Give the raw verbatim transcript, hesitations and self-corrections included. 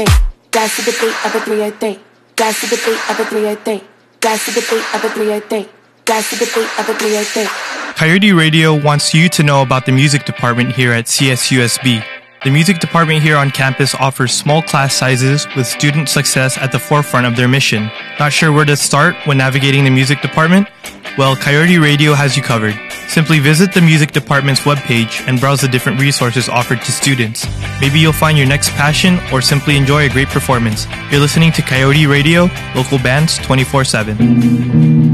three. Dance to the beat of the three oh three. Dance to the beat of the three oh three. Dance to the beat of the three oh three. Dance to the beat of the three oh three. Coyote Radio wants you to know about the music department here at C S U S B. The music department here on campus offers small class sizes with student success at the forefront of their mission. Not sure where to start when navigating the music department? Well, Coyote Radio has you covered. Simply visit the music department's webpage and browse the different resources offered to students. Maybe you'll find your next passion or simply enjoy a great performance. You're listening to Coyote Radio, local bands twenty-four seven.